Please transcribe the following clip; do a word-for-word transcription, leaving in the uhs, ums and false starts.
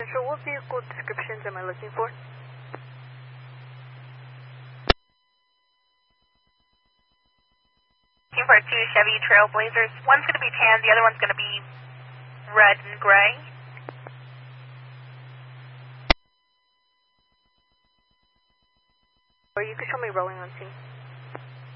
So what vehicle descriptions am I looking for? Looking for two Chevy Trailblazers. One's going to be tan, the other one's going to be red and gray. Or you can show me rolling on scene.